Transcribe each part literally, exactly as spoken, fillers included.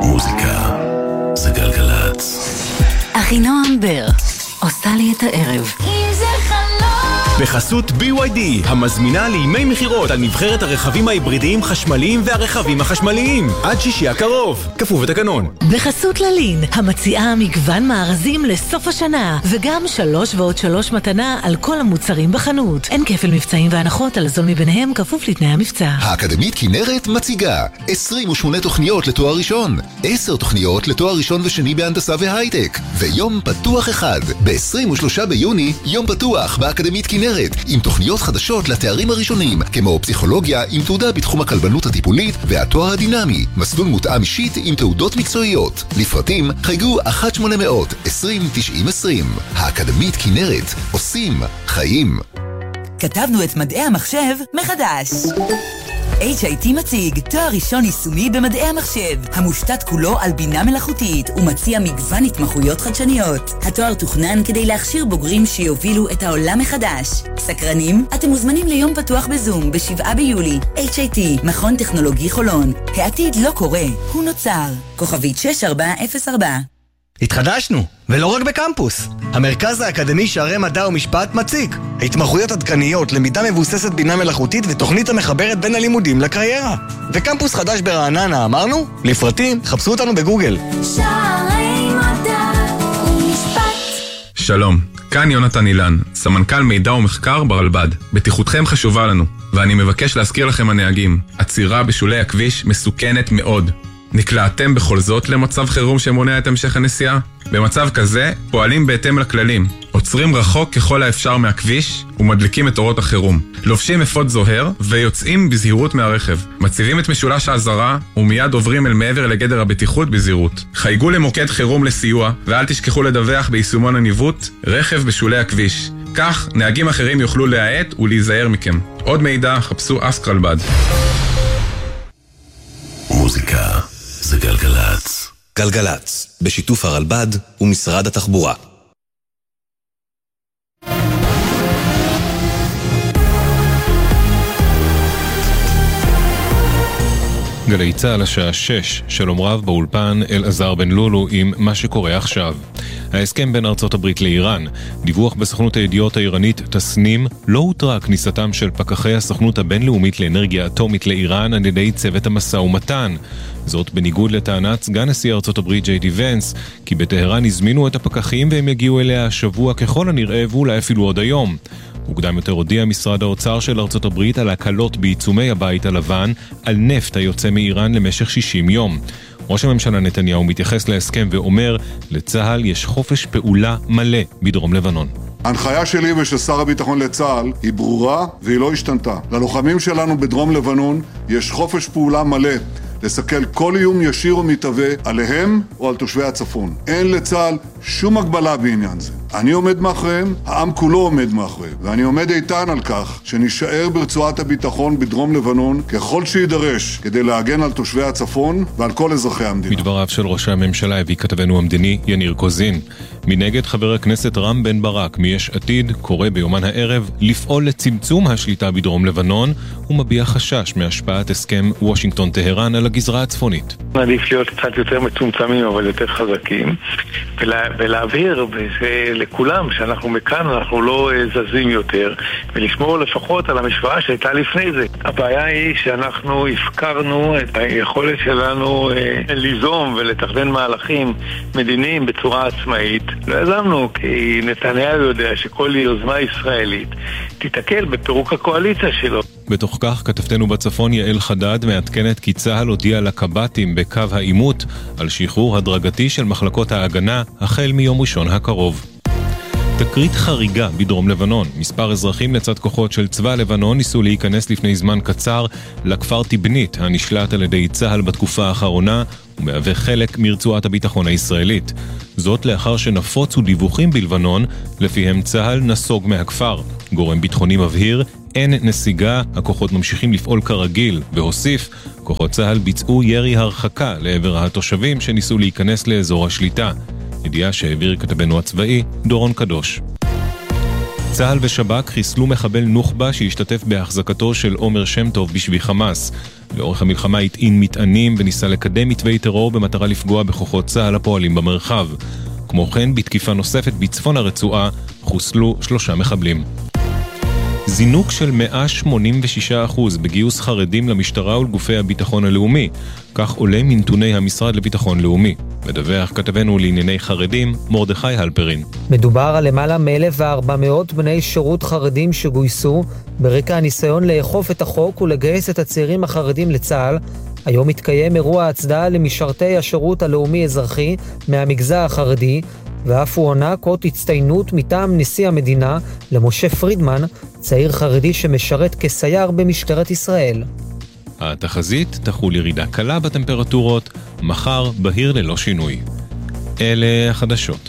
מוזיקה זה גלגלץ. אחינועם בר עושה לי את הערב. אם זה חלום בחסות בי וואי די, המזמינה לימי מחירות על נבחרת הרכבים ההיברידיים חשמליים והרכבים החשמליים. עד שישי הקרוב, כפוף ותקנון. בחסות ללין, המציעה מגוון מארזים לסוף השנה, וגם שלוש ועוד שלוש מתנה על כל המוצרים בחנות. אין כפל מבצעים והנחות על זול מביניהם, כפוף לתנאי המבצע. האקדמית כנרת מציגה עשרים ושמונה תוכניות לתואר ראשון, עשר תוכניות לתואר ראשון ושני בהנדסה והייטק, ויום פתוח אחד. ב-עשרים ושלושה ביוני, יום פתוח באקדמית כנרת, עם תוכניות חדשות לתארים הראשונים, כמו פסיכולוגיה עם תעודה בתחום הכלבנות הטיפולית והתואר הדינמי, מסלול מותאם אישית עם תעודות מקצועיות. לפרטים חייגו אחת שמונה מאות עשרים תשעים עשרים. האקדמית כנרת, עושים חיים. כתבנו את מדעי המחשב מחדש. אייץ' איי טי מציג תואר ראשון יישומי במדעי המחשב, המושתת כולו על בינה מלאכותית ומציע מגוון התמחויות חדשניות. התואר תוכנן כדי להכשיר בוגרים שיובילו את העולם מחדש. סקרנים? אתם מוזמנים ליום פתוח בזום בשבעה ביולי. אייץ' איי טי, מכון טכנולוגי חולון. העתיד לא קורה, הוא נוצר. כוכבית שש ארבע אפס ארבע. התחדשנו, ולא רק בקמפוס. המרכז האקדמי שערי מדע ומשפט מציג התמחויות עדכניות, למידה מבוססת בינה מלאכותית ותוכנית המחברת בין הלימודים לקריירה. וקמפוס חדש ברעננה, אמרנו? לפרטים, חפשו אותנו בגוגל. שערי מדע ומשפט. שלום, כאן יונתן אילן, סמנכ"ל מידע ומחקר ברלב"ד. בטיחותכם חשובה לנו, ואני מבקש להזכיר לכם הנהגים, עצירה בשולי הכביש מסוכנת מאוד. נקלעתם בכל זאת למצב חירום שמונע את המשך הנסיעה? במצב כזה פועלים בהתאם לכללים, עוצרים רחוק ככל האפשר מהכביש ומדליקים את אורות החירום, לובשים אפוד זוהר ויוצאים בזהירות מהרכב, מציבים את משולש האזהרה ומיד עוברים אל מעבר לגדר הבטיחות בזהירות. חייגו למוקד חירום לסיוע ואל תשכחו לדווח ביישומון הניווט רכב בשולי הכביש, כך נהגים אחרים יוכלו להאט ולהיזהר מכם. עוד מידע חפשו אסק רלב"ד. מוזיקה זה גלגלץ. גלגלץ, בשיתוף הרלב"ד ומשרד התחבורה. גלי צהל השעה שש, שלום רב באולפן אלעזר בן לולו עם מה שקורה עכשיו. ההסכם בין ארצות הברית לאיראן, דיווח בסוכנות הידיעות האיראנית תסנים, לא הותרה כניסתם של פקחי הסוכנות הבינלאומית לאנרגיה אטומית לאיראן על ידי צוות המשא ומתן. זאת בניגוד לטענת סגן נשיא ארצות הברית ג'יי די ונס, כי בטהרן הזמינו את הפקחים והם יגיעו אליה השבוע ככל הנראה ואולי אפילו עוד היום. מוקדם יותר הודיע משרד האוצר של ארצות הברית על הקלות בעיצומי הבית הלבן על נפט היוצא מאיראן למשך שישים יום. ראש הממשלה נתניהו מתייחס להסכם ואומר, לצהל יש חופש פעולה מלא בדרום לבנון. ההנחיה שלי ושל שר הביטחון לצהל היא ברורה והיא לא השתנתה. ללוחמים שלנו בדרום לבנון יש חופש פעולה מלא לסכל כל איום ישיר ומתהווה עליהם או על תושבי הצפון. אין לצהל שום הגבלה בעניין זה. אני עומד מאחוריהם, העם כולו עומד מאחוריהם, ואני עומד איתן על כך שנשאר ברצועת הביטחון בדרום לבנון ככל שידרש כדי להגן על תושבי הצפון ועל כל אזרחי המדינה. מדבריו של ראש הממשלה הביא כתבנו המדיני יניר קוזין. מנגד חבר הכנסת רם בן ברק מיש עתיד קורא ביומן הערב לפעול לצמצום השליטה בדרום לבנון ומביע חשש מהשפעת הסכם וושינגטון-טהרן על הגזרה הצפונית. עדיף להיות קצת יותר מצומצמים אבל יותר חזקים ולה, ולהבהיר וזה לכולם שאנחנו מכאן אנחנו לא זזים יותר ולשמור לפחות על המשוואה שהייתה לפני זה. הבעיה היא שאנחנו הפקרנו את היכולת שלנו אה, ליזום ולתכנן מהלכים מדיניים בצורה עצמאית. לא יזמנו כי נתניהו יודע שכל יוזמה ישראלית תתקל בפירוק הקואליציה שלו. בתוך כך כתבתנו בצפון יעל חדד מעדכנת כי צהל הודיע לקב"טים בקו העימות על שחרור הדרגתי של מחלקות ההגנה החל מיום ראשון הקרוב. תקרית חריגה בדרום לבנון. מספר אזרחים לצד כוחות של צבא לבנון ניסו להיכנס לפני זמן קצר לכפר טיבנית הנשלט על ידי צהל בתקופה האחרונה ומהווה חלק מרצועת הביטחון הישראלית. זאת לאחר שנפוצו דיווחים בלבנון לפיהם צהל נסוג מהכפר. גורם ביטחוני מבהיר, אין נסיגה, הכוחות ממשיכים לפעול כרגיל, והוסיף, כוחות צהל ביצעו ירי הרחקה לעבר התושבים שניסו להיכנס לאזור השליטה. ידיעה שהעביר כתבנו הצבאי דורון קדוש. צה"ל ושב"כ חיסלו מחבל נוח'בה שהשתתף בהחזקתו של עומר שם טוב בשבי חמאס. לאורך המלחמה הטעין מטענים וניסה לקדם מתווי טרור במטרה לפגוע בכוחות צה"ל הפועלים במרחב. כמו כן, בתקיפה נוספת בצפון הרצועה חוסלו שלושה מחבלים. זינוק של מאה שמונים ושישה אחוז בגיוס חרדים למשטרה ולגופי הביטחון הלאומי. כך עולה מנתוני המשרד לביטחון לאומי. מדווח כתבנו לענייני חרדים, מרדכי הלפרין. מדובר על למעלה מ-אלף וארבע מאות בני שירות חרדים שגויסו ברקע הניסיון לאכוף את החוק ולגייס את הצעירים החרדים לצה"ל. היום מתקיים אירוע הצדעה למשרתי השירות הלאומי-אזרחי מהמגזר החרדי, ואף הוא עונה אות הצטיינות מטעם נשיא המדינה למשה פרידמן, צעיר חרדי שמשרת כסייר במשטרת ישראל. התחזית תחול ירידה קלה בטמפרטורות, מחר בהיר ללא שינוי. אלה החדשות.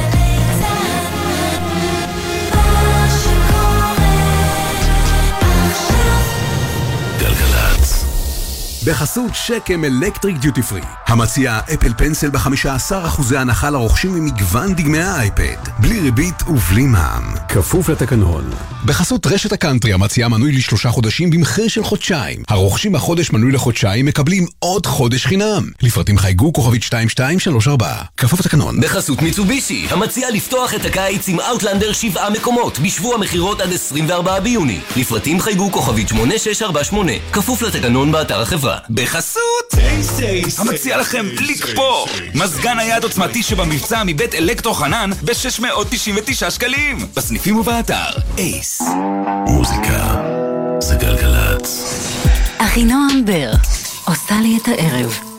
בחסות שקם אלקטריק דיוטי פרי, המציע אפל פנסל ב-חמישה עשר אחוז הנחה לרוכשים ממגוון דגמי האייפד, בלי ריבית ובלי מע"מ, כפוף לתקנון. בחסות רשת הקאנטרי, המציעה מנוי לשלושה חודשים במחיר של חודשיים. הרוכשים החודש מנוי לחודשיים מקבלים עוד חודש חינם. לפרטים חייגו כוכבית שתיים שתיים שלוש ארבע, כפוף לתקנון. בחסות מיצובישי, המציעה לפתוח את הקיץ עם אאוטלנדר שבעה מקומות בשבוע מחירות עד עשרים וארבעה ביוני. לפרטים חייגו כוכבית שמונה שש ארבע שמונה, כפוף לתקנון באתר החברה. בחסות המציע לכם לקפוא מזגן היד עוצמתי שבמבצע מבית אלקטרו חנן ב-שש מאות תשעים ותשעה שקלים בסניפים ובאתר. אייס. מוזיקה זה גלגלצ. אחינועם בר עושה לי את הערב.